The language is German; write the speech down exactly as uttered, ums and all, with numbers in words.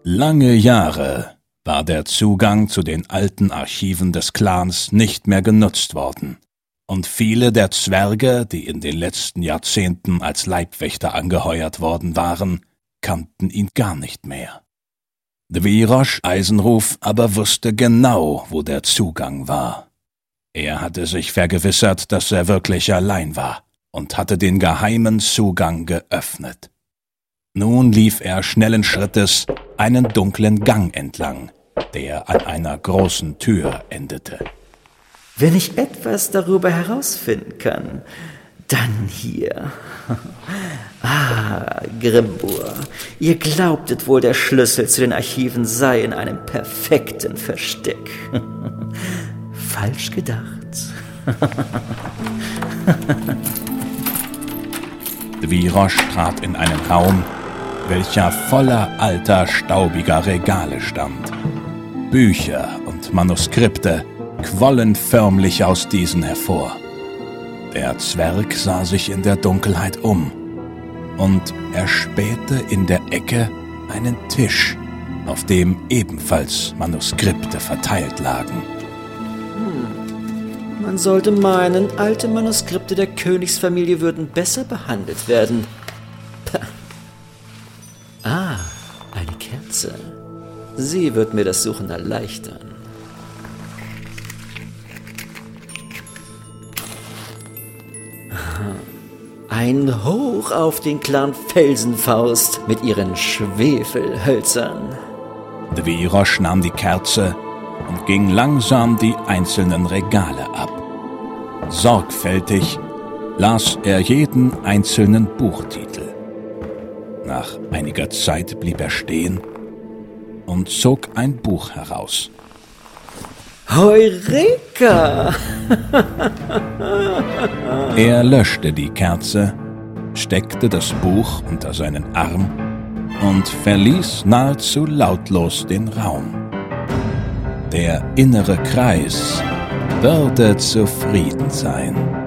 Lange Jahre war der Zugang zu den alten Archiven des Clans nicht mehr genutzt worden, und viele der Zwerge, die in den letzten Jahrzehnten als Leibwächter angeheuert worden waren, kannten ihn gar nicht mehr. Dvirosh Eisenruf aber wusste genau, wo der Zugang war. Er hatte sich vergewissert, dass er wirklich allein war, und hatte den geheimen Zugang geöffnet. Nun lief er schnellen Schrittes einen dunklen Gang entlang, der an einer großen Tür endete. Wenn ich etwas darüber herausfinden kann, dann hier. Ah, Grimbur, ihr glaubtet wohl, der Schlüssel zu den Archiven sei in einem perfekten Versteck. Falsch gedacht. Dvirosh trat in einen Raum, welcher voller alter, staubiger Regale stand. Bücher und Manuskripte quollen förmlich aus diesen hervor. Der Zwerg sah sich in der Dunkelheit um und erspähte in der Ecke einen Tisch, auf dem ebenfalls Manuskripte verteilt lagen. Hm. Man sollte meinen, alte Manuskripte der Königsfamilie würden besser behandelt werden. Pah. Ah, eine Kerze. Sie wird mir das Suchen erleichtern. Ein Hoch auf den Clan Felsenfaust mit ihren Schwefelhölzern. Dvirosh nahm die Kerze und ging langsam die einzelnen Regale ab. Sorgfältig las er jeden einzelnen Buchtitel. Nach einiger Zeit blieb er stehen und zog ein Buch heraus. Heureka! Er löschte die Kerze, steckte das Buch unter seinen Arm und verließ nahezu lautlos den Raum. Der innere Kreis würde zufrieden sein.